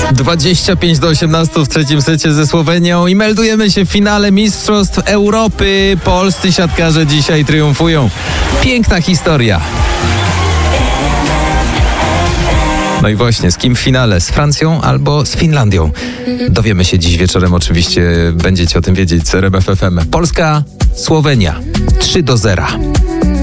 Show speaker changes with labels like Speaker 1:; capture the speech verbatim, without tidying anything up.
Speaker 1: dwadzieścia pięć do osiemnastu w trzecim secie ze Słowenią i meldujemy się w finale Mistrzostw Europy. Polscy siatkarze dzisiaj triumfują. Piękna historia. No i właśnie, z kim w finale? Z Francją albo z Finlandią? Dowiemy się dziś wieczorem, oczywiście będziecie o tym wiedzieć z R M F F M. Polska, Słowenia trzy do zera.